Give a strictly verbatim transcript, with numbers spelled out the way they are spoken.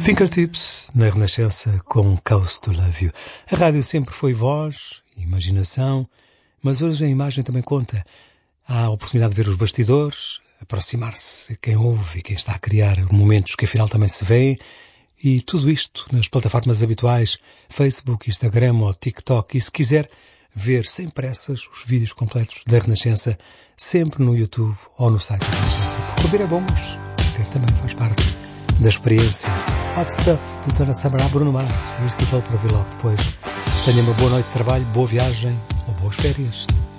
Fingertips, na Renascença, com Coast to Love You. A rádio sempre foi voz, imaginação, mas hoje a imagem também conta. Há a oportunidade de ver os bastidores, aproximar-se de quem ouve e quem está a criar momentos que afinal também se vê, e tudo isto nas plataformas habituais, Facebook, Instagram ou TikTok. E se quiser ver sem pressas os vídeos completos da Renascença, sempre no YouTube ou no site da Renascença. Porque ouvir é bom, mas ver também faz parte da experiência. Hot Stuff, de Dona Summer, a Bruno Mars. Eu escutou para ouvir logo depois. Tenha uma boa noite de trabalho, boa viagem ou boas férias.